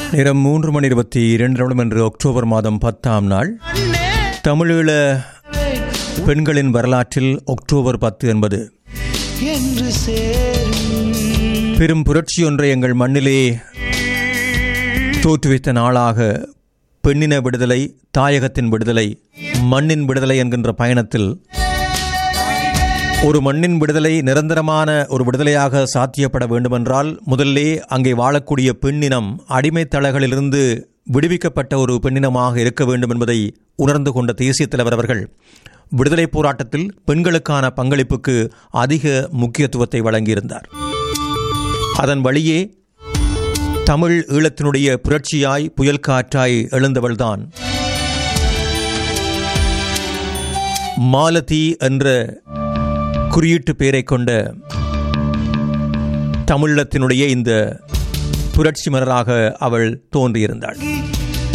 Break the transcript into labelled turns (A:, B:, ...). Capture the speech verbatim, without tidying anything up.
A: நேரம் மூன்று மணி இருபத்தி இரண்டு நிமிடம் என்று அக்டோபர் மாதம் பத்தாம் நாள். தமிழீழ பெண்களின் வரலாற்றில் அக்டோபர் பத்து என்பது பெரும் புரட்சி ஒன்றை எங்கள் மண்ணிலே தோற்றுவித்த நாளாக பெண்ணின விடுதலை, தாயகத்தின் விடுதலை, மண்ணின் விடுதலை என்கின்ற பயணத்தில் ஒரு மண்ணின் விடுதலை நிரந்தரமான ஒரு விடுதலையாக சாத்தியப்பட வேண்டுமென்றால் முதல்லே அங்கே வாழக்கூடிய பெண்ணினம் அடிமைத்தளங்களிலிருந்து விடுவிக்கப்பட்ட ஒரு பெண்ணினமாக இருக்க வேண்டும் என்பதை உணர்ந்து கொண்ட தேசிய தலைவர் அவர்கள் விடுதலை போராட்டத்தில் பெண்களுக்கான பங்களிப்புக்கு அதிக முக்கியத்துவத்தை வழங்கியிருந்தார். அதன் வழியே தமிழ் ஈழத்தினுடைய புரட்சியாய் புயல் காற்றாய் எழுந்தவள்தான் மாலதி என்ற குறியீட்டு பெயரை கொண்ட தமிழத்தினுடைய இந்த புரட்சி மலராக அவள் தோன்றியிருந்தாள்.